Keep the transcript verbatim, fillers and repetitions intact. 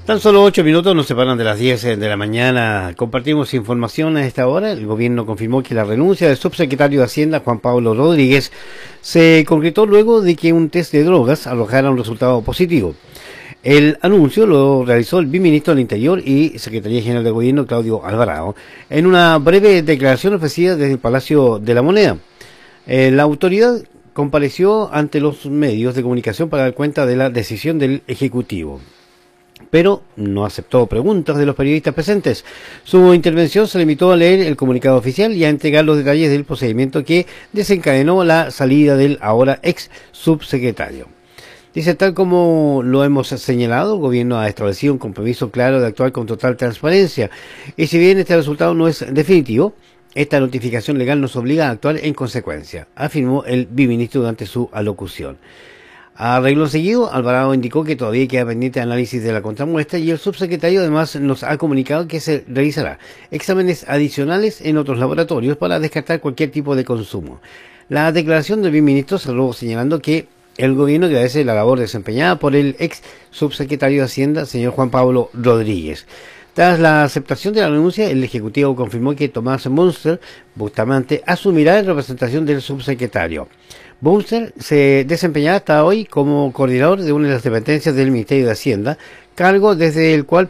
Tan solo ocho minutos nos separan de las diez de la mañana. Compartimos información a esta hora. El gobierno confirmó que la renuncia del subsecretario de Hacienda, Juan Pablo Rodríguez, se concretó luego de que un test de drogas arrojara un resultado positivo. El anuncio lo realizó el viceministro del Interior y Secretaría General del Gobierno, Claudio Alvarado, en una breve declaración ofrecida desde el Palacio de la Moneda. Eh, la autoridad compareció ante los medios de comunicación para dar cuenta de la decisión del Ejecutivo, pero no aceptó preguntas de los periodistas presentes. Su intervención se limitó a leer el comunicado oficial y a entregar los detalles del procedimiento que desencadenó la salida del ahora ex subsecretario. Dice, tal como lo hemos señalado, el gobierno ha establecido un compromiso claro de actuar con total transparencia, y si bien este resultado no es definitivo, esta notificación legal nos obliga a actuar en consecuencia, afirmó el viceministro durante su alocución. A renglón seguido, Alvarado indicó que todavía queda pendiente análisis de la contramuestra y el subsecretario además nos ha comunicado que se realizará exámenes adicionales en otros laboratorios para descartar cualquier tipo de consumo. La declaración del viceministro cerró señalando que el gobierno agradece la labor desempeñada por el ex subsecretario de Hacienda, señor Juan Pablo Rodríguez. Tras la aceptación de la renuncia, el Ejecutivo confirmó que Tomás Munster Bustamante asumirá en representación del subsecretario. Munster se desempeñará hasta hoy como coordinador de una de las dependencias del Ministerio de Hacienda, cargo desde el cual